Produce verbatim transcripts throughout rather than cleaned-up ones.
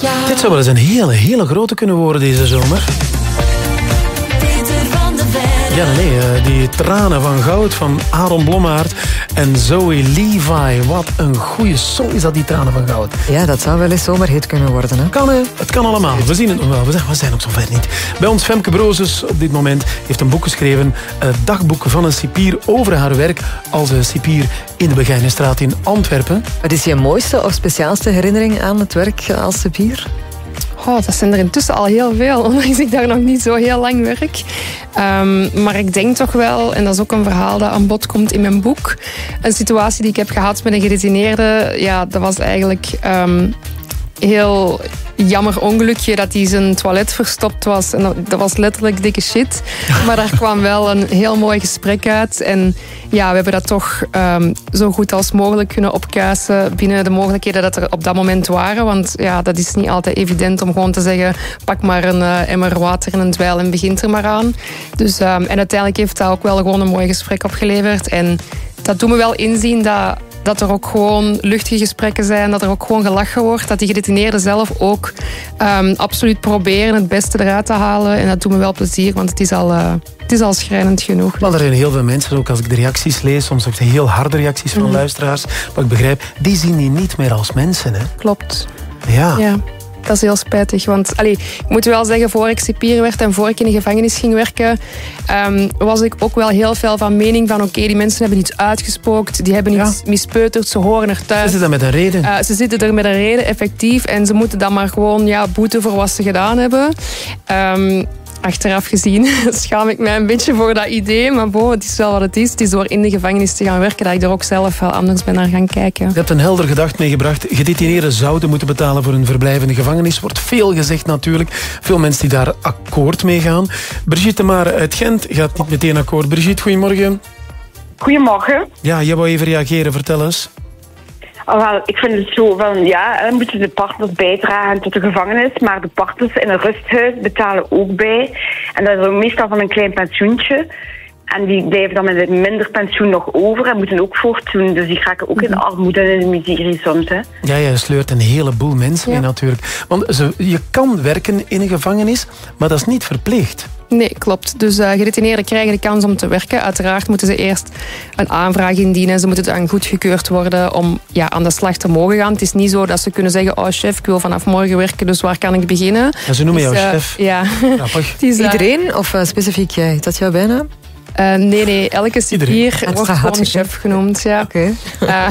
jaar. Dit zou wel eens een hele, hele grote kunnen worden deze zomer. Ja, nee, die Tranen van Goud van Aaron Blommaert en Zoe Levi. Wat een goede song is dat, die Tranen van Goud. Ja, dat zou wel eens zomerhit kunnen worden. Hè? Kan, hè? Het kan allemaal. We zien het nog wel. We zijn, we zijn ook zover niet. Bij ons Femke Brozes op dit moment heeft een boek geschreven. Het dagboek van een cipier over haar werk als een cipier in de Begijnenstraat in Antwerpen. Wat is je mooiste of speciaalste herinnering aan het werk als cipier? Oh, dat zijn er intussen al heel veel, ondanks ik daar nog niet zo heel lang werk. Um, maar ik denk toch wel, en dat is ook een verhaal dat aan bod komt in mijn boek, een situatie die ik heb gehad met een gedetineerde, ja, dat was eigenlijk um, heel jammer ongelukje dat hij zijn toilet verstopt was. En dat, dat was letterlijk dikke shit. Maar daar kwam wel een heel mooi gesprek uit. En ja, we hebben dat toch um, zo goed als mogelijk kunnen opkuisen binnen de mogelijkheden dat er op dat moment waren. Want ja, dat is niet altijd evident om gewoon te zeggen, pak maar een uh, emmer water en een dweil en begint er maar aan. Dus, um, en uiteindelijk heeft dat ook wel gewoon een mooi gesprek opgeleverd. En dat doet me wel inzien dat dat er ook gewoon luchtige gesprekken zijn, dat er ook gewoon gelachen wordt, dat die gedetineerden zelf ook um, absoluut proberen het beste eruit te halen. En dat doet me wel plezier, want het is al, uh, het is al schrijnend genoeg. Maar er zijn heel veel mensen, ook als ik de reacties lees, soms ook de heel harde reacties van mm-hmm. luisteraars, maar ik begrijp, die zien die niet meer als mensen. Hè? Klopt. Ja. ja. Dat is heel spijtig, want allee, ik moet wel zeggen, voor ik cipier werd en voor ik in de gevangenis ging werken, um, was ik ook wel heel veel van mening van oké, okay, die mensen hebben iets uitgespookt, die hebben iets ja. mispeuterd, ze horen er thuis. Ze zitten met een reden. Uh, ze zitten er met een reden, effectief, en ze moeten dan maar gewoon ja, boeten voor wat ze gedaan hebben. Um, Achteraf gezien schaam ik mij een beetje voor dat idee. Maar bo, het is wel wat het is. Het is door in de gevangenis te gaan werken dat ik er ook zelf wel anders ben naar gaan kijken. Je hebt een helder gedacht meegebracht. Gedetineerden zouden moeten betalen voor een verblijf in de gevangenis. Wordt veel gezegd natuurlijk. Veel mensen die daar akkoord mee gaan. Brigitte Maar uit Gent gaat niet meteen akkoord. Brigitte, goedemorgen. Goedemorgen. Ja, jij wou even reageren. Vertel eens. Oh, wel, ik vind het zo van, ja, dan moeten de partners bijdragen tot de gevangenis, maar de partners in een rusthuis betalen ook bij. En dat is meestal van een klein pensioentje. En die blijven dan met een minder pensioen nog over en moeten ook voortdoen. Dus die raken ook in de armoede en in de miserie soms. Hè. Ja, je sleurt een heleboel mensen ja. mee natuurlijk. Want ze, je kan werken in een gevangenis, maar dat is niet verplicht. Nee, klopt. Dus uh, gedetineerden krijgen de kans om te werken. Uiteraard moeten ze eerst een aanvraag indienen. Ze moeten dan goedgekeurd worden om ja, aan de slag te mogen gaan. Het is niet zo dat ze kunnen zeggen, oh chef, ik wil vanaf morgen werken, dus waar kan ik beginnen? Ja, ze noemen dus, jou uh, chef. Ja. is, uh, Iedereen of uh, specifiek jij? Is dat jouw bijnaam? Uh, nee, nee. Elke cipier wordt gewoon chef genoemd. Ja. Oké. Okay.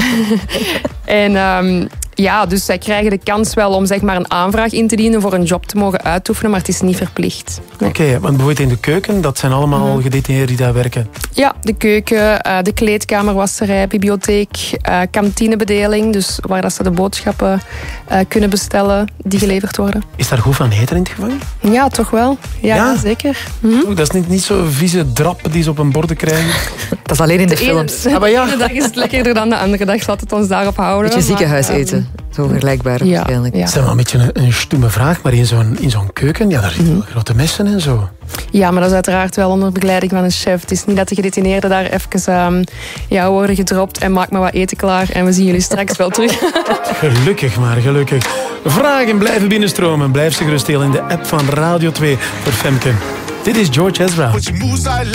Uh, en... Um, Ja, dus zij krijgen de kans wel om zeg maar, een aanvraag in te dienen voor een job te mogen uitoefenen, maar het is niet verplicht. Nee. Oké, okay, want bijvoorbeeld in de keuken, dat zijn allemaal mm-hmm. gedetineerden die daar werken? Ja, de keuken, uh, de kleedkamer, wasserij, bibliotheek, uh, kantinebedeling, dus waar dat ze de boodschappen uh, kunnen bestellen die geleverd worden. Is daar goed van eten in het gevangen? Ja, toch wel. Ja, ja? zeker. Mm-hmm. Dat is niet, niet zo vieze drappen die ze op een borden krijgen? Dat is alleen in de, de films. Ene, ah, ja. De ene dag is het lekkerder dan de andere dag, laat het ons daarop houden. Beetje ziekenhuis eten. Zo vergelijkbaar ja, waarschijnlijk. Ja. Dat is wel een beetje een, een stoeme vraag, maar in zo'n, in zo'n keuken, ja, daar zitten mm-hmm. grote messen en zo. Ja, maar dat is uiteraard wel onder begeleiding van een chef. Het is niet dat de gedetineerden daar even um, ja, worden gedropt en maak maar wat eten klaar en we zien jullie straks wel terug. Gelukkig maar, gelukkig. Vragen blijven binnenstromen. Blijf ze gerust delen in de app van Radio twee voor Femke. Dit is George Ezra.